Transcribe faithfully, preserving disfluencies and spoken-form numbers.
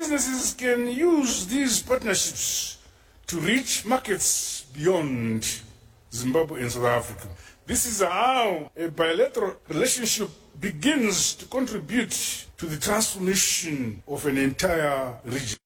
businesses can use these partnerships to reach markets beyond Zimbabwe and South Africa. This is how a bilateral relationship begins to contribute to the transformation of an entire region.